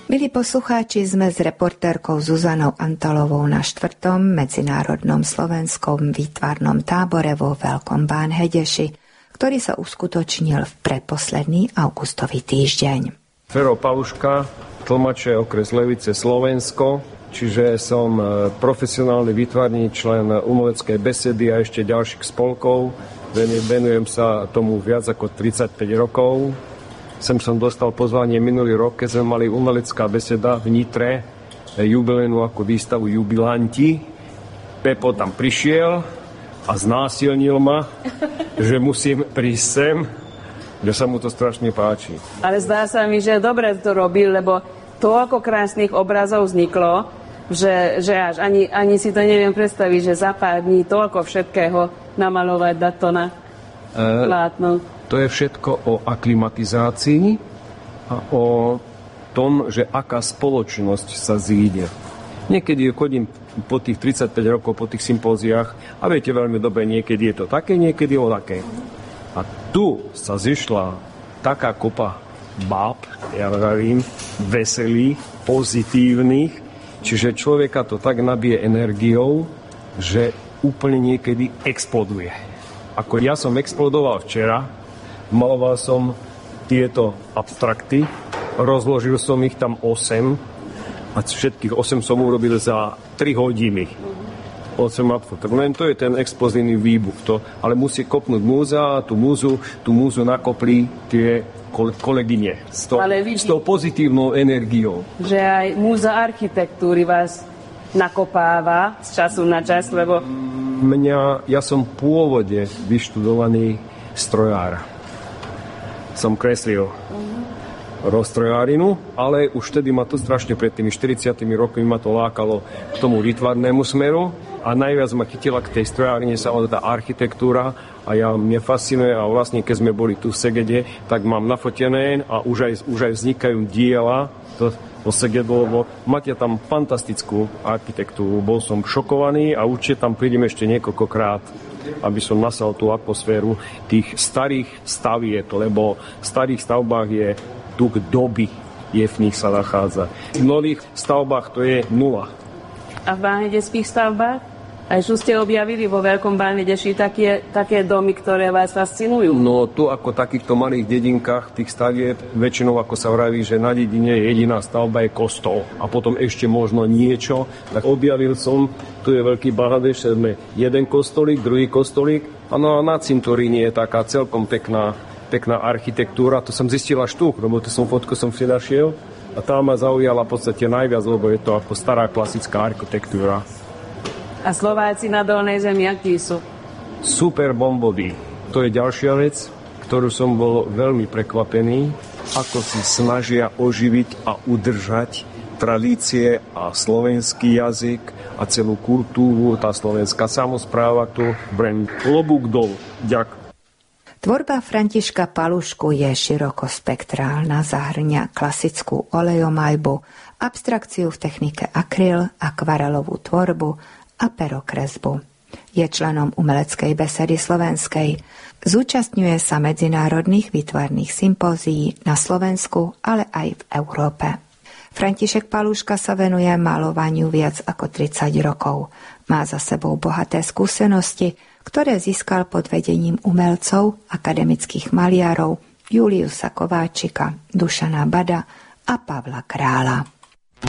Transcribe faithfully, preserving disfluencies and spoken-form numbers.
Milí poslucháči, sme s reportérkou Zuzanou Antalovou na štvrtom medzinárodnom slovenskom výtvarnom tábore vo Veľkom Bánhedeši, ktorý sa uskutočnil v predposledný augustový týždeň. Fero Paluška, tlmače okres Levice Slovensko, čiže som profesionálny výtvarník, člen umeleckej besedy a ešte ďalších spolkov. Venujem sa tomu viac ako tridsaťpäť rokov. Sem som dostal pozvanie minulý rok, keď sme mali umelecká beseda v Nitre, jubilejnú ako výstavu Jubilanti. Pepo tam prišiel a znásilnil ma, že musím prísť sem, že sa mu to strašne páči. Ale zdá sa mi, že dobre to robil, lebo toľko krásnych obrazov vzniklo, že, že až ani, ani si to neviem predstaviť, že za pár dní toľko všetkého namalovať, dať to na plátno. E- To je všetko o aklimatizácii a o tom, že aká spoločnosť sa zíde. Niekedy chodím po tých tridsaťpäť rokov, po tých sympóziách a viete veľmi dobre, niekedy je to také, niekedy je o také. A tu sa zišla taká kopa báb, ja vravím, veselých, pozitívnych, čiže človeka to tak nabije energiou, že úplne niekedy exploduje. Ako ja som explodoval včera, maloval som tieto abstrakty, rozložil som ich tam osem a všetkých osem som urobil za tri hodiny. osem abstraktov. Len to je ten explozívny výbuch. To, ale musí kopnúť múza a tú múzu, tú múzu nakopli tie kolegyne s, to, s tou pozitívnou energiou. Že aj múza architektúry vás nakopáva z času na čas, lebo... Mňa, ja som pôvodne vyštudovaný strojár. Som kreslil rozstrojárinu, ale už vtedy ma to strašne pred tými štyridsiatimi rokmi ma to lákalo k tomu výtvarnému smeru a najviac ma chytila k tej strojárine samotná tá architektúra a ja, mne fascinuje a vlastne keď sme boli tu v Segede, tak mám nafotené a už aj, už aj vznikajú diela to, po Segedu, lebo máte tam fantastickú architektúru. Bol som šokovaný a určite tam prídem ešte niekoľkokrát, aby som nasal tú atmosféru tých starých staviet, lebo v starých stavbách je duch doby, je v nich sa nachádza. V nových stavbách to je nula. A v bánhedeckých stavbách? Aj čo ste objavili vo Veľkom Bánhedeši také, také domy, ktoré vás fascinujú? No tu ako takýchto malých dedinkách, tých staviet, väčšinou ako sa vraví, že na dedine jediná stavba je kostol a potom ešte možno niečo, tak objavil som, tu je Veľký Bánhedeš, sme jeden kostolík, druhý kostolík a no a na cintoríne je taká celkom pekná, pekná architektúra, to som zistil až tu, lebo to som fotku som vtedy šiel a tá ma zaujala v podstate najviac, lebo je to ako stará klasická architektúra. A Slováci na Dolnej Zemi, akí sú? Super bomboví. To je ďalšia vec, ktorú som bol veľmi prekvapený, ako si snažia oživiť a udržať tradície a slovenský jazyk a celú kultúru, tá slovenská samospráva, tu brem klobúk dolu. Ďakujem. Tvorba Františka Palušku je širokospektrálna, zahŕňa klasickú olejomajbu, abstrakciu v technike akryl, akvarelovú tvorbu a perokresbu. Je členom umeleckej besedy slovenskej. Zúčastňuje sa medzinárodných výtvarných sympózií na Slovensku, ale aj v Európe. František Paluška sa venuje malovaniu viac ako tridsať rokov. Má za sebou bohaté skúsenosti, ktoré získal pod vedením umelcov, akademických maliarov Juliusa Kováčika, Dušana Bada a Pavla Krála.